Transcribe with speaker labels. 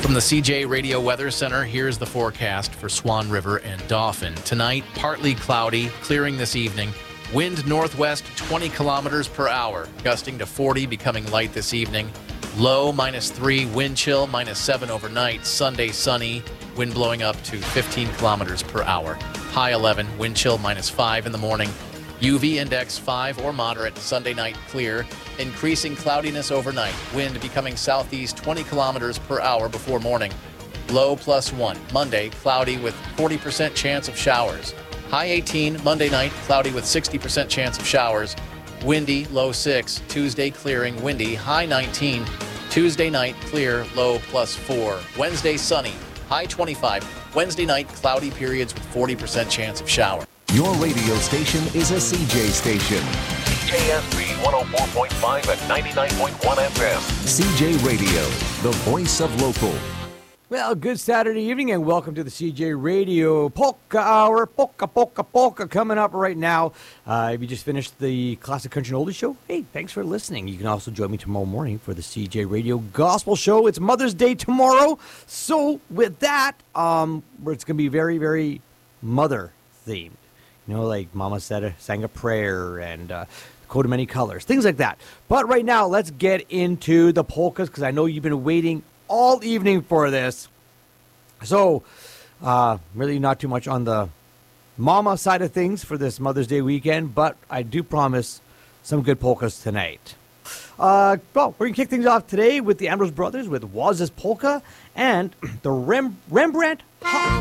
Speaker 1: From the CJ Radio Weather Center, here's the forecast for Swan River and Dauphin. Tonight, partly cloudy, clearing this evening. Wind northwest 20 kilometers per hour, gusting to 40, becoming light this evening. Low -3, wind chill -7 overnight. Sunday sunny, wind blowing up to 15 kilometers per hour. High 11, wind chill -5 in the morning. UV index 5 or moderate. Sunday night clear. Increasing cloudiness overnight. Wind becoming southeast 20 kilometers per hour before morning. Low +1. Monday cloudy with 40% chance of showers. High 18. Monday night cloudy with 60% chance of showers. Windy, low 6. Tuesday clearing, windy, high 19. Tuesday night clear, low +4. Wednesday sunny, high 25. Wednesday night cloudy periods with 40% chance of shower.
Speaker 2: Your radio station is a CJ station.
Speaker 3: CJSB 104.5 and 99.1 FM.
Speaker 2: CJ Radio, the voice of local.
Speaker 4: Well, good Saturday evening and welcome to the CJ Radio Polka Hour. Polka coming up right now. If you just finished the Classic Country and Oldies show, hey, thanks for listening. You can also join me tomorrow morning for the CJ Radio Gospel Show. It's Mother's Day tomorrow. So with that, it's going to be very, very mother themed. You know, like Mama sang a prayer and coat of many colors, things like that. But right now, let's get into the polkas because I know you've been waiting all evening for this. So, really not too much on the mama side of things for this Mother's Day weekend, but I do promise some good polkas tonight. Well, we're going to kick things off today with the Ambrose Brothers with Waz's Polka and the Rembrandt